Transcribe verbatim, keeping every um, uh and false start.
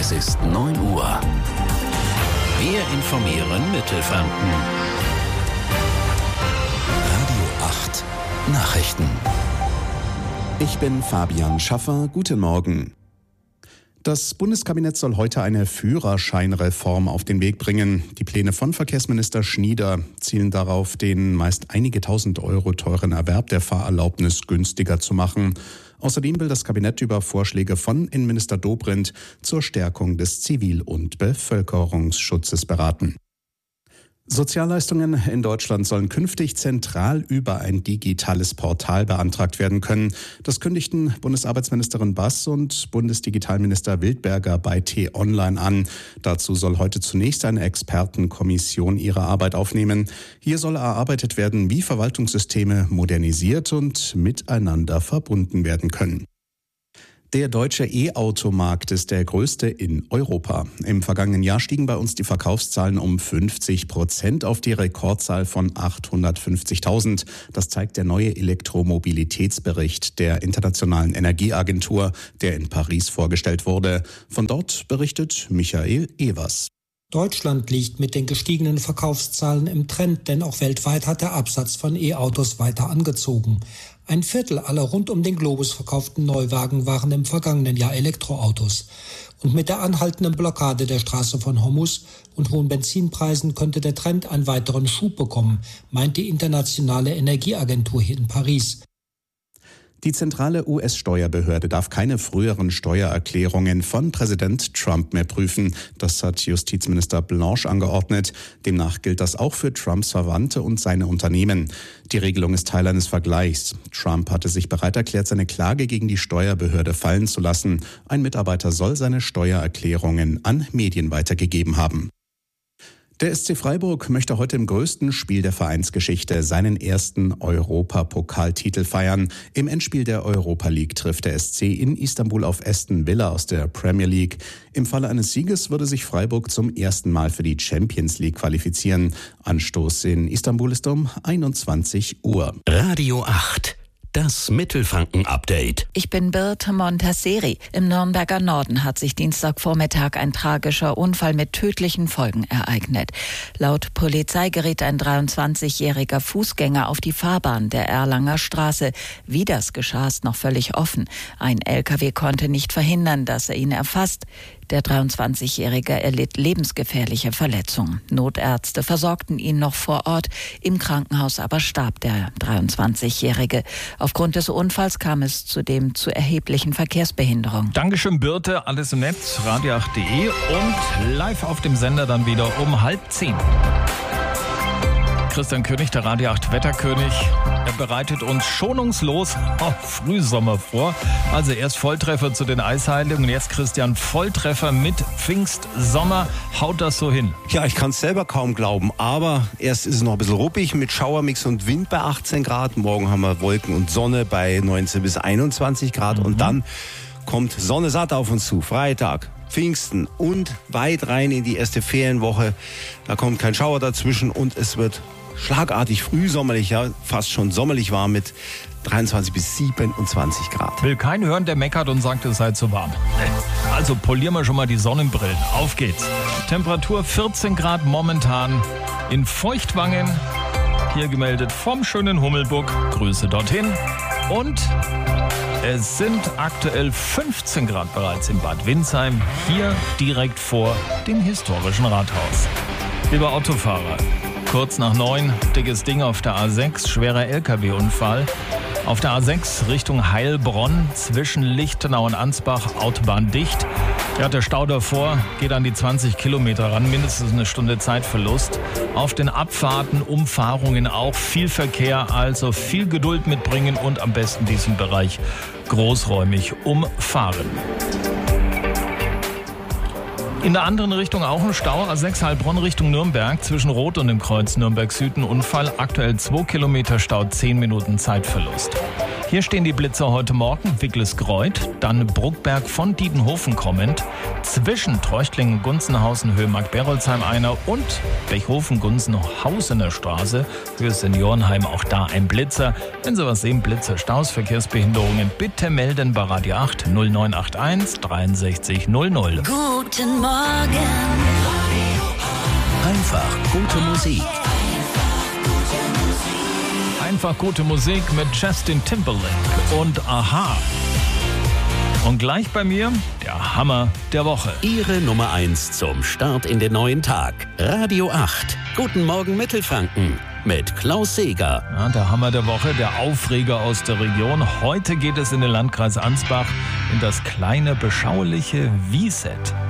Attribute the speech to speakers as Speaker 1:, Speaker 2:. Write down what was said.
Speaker 1: Es ist neun Uhr. Wir informieren Mittelfranken. Radio acht Nachrichten.
Speaker 2: Ich bin Fabian Schaffer. Guten Morgen. Das Bundeskabinett soll heute eine Führerscheinreform auf den Weg bringen. Die Pläne von Verkehrsminister Schnieder zielen darauf, den meist einige tausend Euro teuren Erwerb der Fahrerlaubnis günstiger zu machen. Außerdem will das Kabinett über Vorschläge von Innenminister Dobrindt zur Stärkung des Zivil- und Bevölkerungsschutzes beraten. Sozialleistungen in Deutschland sollen künftig zentral über ein digitales Portal beantragt werden können. Das kündigten Bundesarbeitsministerin Bass und Bundesdigitalminister Wildberger bei T-Online an. Dazu soll heute zunächst eine Expertenkommission ihre Arbeit aufnehmen. Hier soll erarbeitet werden, wie Verwaltungssysteme modernisiert und miteinander verbunden werden können. Der deutsche E-Auto-Markt ist der größte in Europa. Im vergangenen Jahr stiegen bei uns die Verkaufszahlen um fünfzig Prozent auf die Rekordzahl von achthundertfünfzigtausend. Das zeigt der neue Elektromobilitätsbericht der Internationalen Energieagentur, der in Paris vorgestellt wurde. Von dort berichtet Michael Evers.
Speaker 3: Deutschland liegt mit den gestiegenen Verkaufszahlen im Trend, denn auch weltweit hat der Absatz von E-Autos weiter angezogen. Ein Viertel aller rund um den Globus verkauften Neuwagen waren im vergangenen Jahr Elektroautos. Und mit der anhaltenden Blockade der Straße von Hormuz und hohen Benzinpreisen könnte der Trend einen weiteren Schub bekommen, meint die Internationale Energieagentur hier in Paris.
Speaker 2: Die zentrale U S-Steuerbehörde darf keine früheren Steuererklärungen von Präsident Trump mehr prüfen. Das hat Justizminister Blanche angeordnet. Demnach gilt das auch für Trumps Verwandte und seine Unternehmen. Die Regelung ist Teil eines Vergleichs. Trump hatte sich bereit erklärt, seine Klage gegen die Steuerbehörde fallen zu lassen. Ein Mitarbeiter soll seine Steuererklärungen an Medien weitergegeben haben. Der S C Freiburg möchte heute im größten Spiel der Vereinsgeschichte seinen ersten Europapokaltitel feiern. Im Endspiel der Europa League trifft der S C in Istanbul auf Aston Villa aus der Premier League. Im Falle eines Sieges würde sich Freiburg zum ersten Mal für die Champions League qualifizieren. Anstoß in Istanbul ist um einundzwanzig Uhr.
Speaker 1: Radio acht. Das Mittelfranken-Update.
Speaker 4: Ich bin Birte Montasseri. Im Nürnberger Norden hat sich Dienstagvormittag ein tragischer Unfall mit tödlichen Folgen ereignet. Laut Polizei geriet ein dreiundzwanzigjähriger Fußgänger auf die Fahrbahn der Erlanger Straße. Wie das geschah, ist noch völlig offen. Ein L K W konnte nicht verhindern, dass er ihn erfasst. Der dreiundzwanzigjährige erlitt lebensgefährliche Verletzungen. Notärzte versorgten ihn noch vor Ort. Im Krankenhaus aber starb der dreiundzwanzigjährige. Aufgrund des Unfalls kam es zudem zu erheblichen Verkehrsbehinderungen.
Speaker 5: Dankeschön, Birte. Alles im Netz, radio acht punkt de und live auf dem Sender dann wieder um halb zehn. Christian König, der Radio acht Wetterkönig, er bereitet uns schonungslos auf Frühsommer vor. Also erst Volltreffer zu den Eisheiligen und jetzt Christian Volltreffer mit Pfingstsommer. Haut das so hin?
Speaker 6: Ja, ich kann es selber kaum glauben, aber erst ist es noch ein bisschen ruppig mit Schauermix und Wind bei achtzehn Grad. Morgen haben wir Wolken und Sonne bei neunzehn bis einundzwanzig Grad mhm. und dann kommt Sonne satt auf uns zu. Freitag, Pfingsten und weit rein in die erste Ferienwoche. Da kommt kein Schauer dazwischen und es wird schlagartig frühsommerlich, ja, fast schon sommerlich warm mit dreiundzwanzig bis siebenundzwanzig Grad.
Speaker 5: Will keinen hören, der meckert und sagt, es sei zu warm. Also polieren wir schon mal die Sonnenbrillen. Auf geht's. Temperatur vierzehn Grad momentan in Feuchtwangen. Hier gemeldet vom schönen Hummelburg. Grüße dorthin. Und es sind aktuell fünfzehn Grad bereits in Bad Windsheim. Hier direkt vor dem historischen Rathaus. Lieber Autofahrer, kurz nach neun, dickes Ding auf der A sechs, schwerer L K W-Unfall. Auf der A sechs Richtung Heilbronn zwischen Lichtenau und Ansbach, Autobahn dicht. Ja, der Stau davor geht an die zwanzig Kilometer ran, mindestens eine Stunde Zeitverlust. Auf den Abfahrten, Umfahrungen auch viel Verkehr, also viel Geduld mitbringen und am besten diesen Bereich großräumig umfahren. In der anderen Richtung auch ein Stau, A sechs Heilbronn Richtung Nürnberg, zwischen Rot und dem Kreuz Nürnberg Süd ein Unfall. Aktuell zwei Kilometer Stau, zehn Minuten Zeitverlust. Hier Hier stehen die Blitzer heute Morgen, Wicklesgreuth, dann Bruckberg von Diedenhofen kommend, zwischen Treuchtlingen, Gunzenhausen, Höhe Mark-Berolzheim einer und Bechhofen, Gunzenhausener Straße, Höhe Seniorenheim, auch da ein Blitzer. Wenn Sie was sehen, Blitzer, Staus, Verkehrsbehinderungen, bitte melden bei Radio acht null neun acht eins dreiundsechzig null null.
Speaker 7: Guten Morgen.
Speaker 1: Einfach gute Musik.
Speaker 5: Einfach gute Musik mit Justin Timberlake und Aha. Und gleich bei mir der Hammer der Woche.
Speaker 1: Ihre Nummer eins zum Start in den neuen Tag. Radio acht. Guten Morgen Mittelfranken mit Klaus Seeger.
Speaker 5: Ja, der Hammer der Woche, der Aufreger aus der Region. Heute geht es in den Landkreis Ansbach in das kleine, beschauliche Wieset.